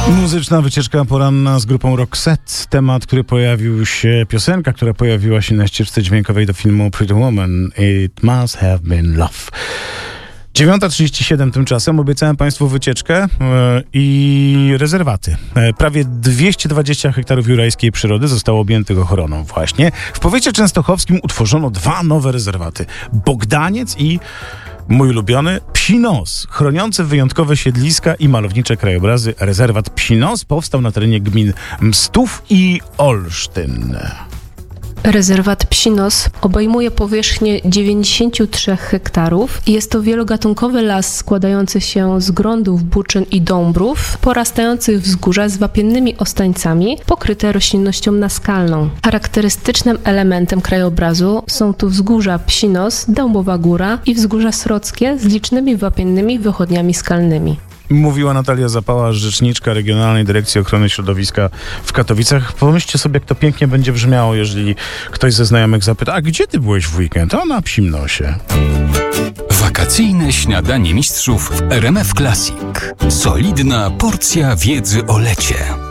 Muzyczna wycieczka poranna z grupą Roxette. Temat, piosenka, która pojawiła się na ścieżce dźwiękowej do filmu Pretty Woman. It must have been love. 9:37 tymczasem. Obiecałem Państwu wycieczkę i rezerwaty. Prawie 220 hektarów jurajskiej przyrody zostało objętych ochroną właśnie. W powiecie częstochowskim utworzono 2 nowe rezerwaty. Bogdaniec i mój ulubiony Psi Nos, chroniący wyjątkowe siedliska i malownicze krajobrazy. Rezerwat Psi Nos powstał na terenie gmin Mstów i Olsztyn. Rezerwat Psi Nos obejmuje powierzchnię 93 hektarów i jest to wielogatunkowy las składający się z grądów, buczyn i dąbrów, porastających wzgórza z wapiennymi ostańcami, pokryte roślinnością naskalną. Charakterystycznym elementem krajobrazu są tu wzgórza Psi Nos, Dębowa Góra i wzgórza Srockie z licznymi wapiennymi wychodniami skalnymi. Mówiła Natalia Zapała, rzeczniczka Regionalnej Dyrekcji Ochrony Środowiska w Katowicach. Pomyślcie sobie, jak to pięknie będzie brzmiało, jeżeli ktoś ze znajomych zapyta: a gdzie ty byłeś w weekend? A na Psim Nosie. Wakacyjne śniadanie mistrzów w RMF Classic. Solidna porcja wiedzy o lecie.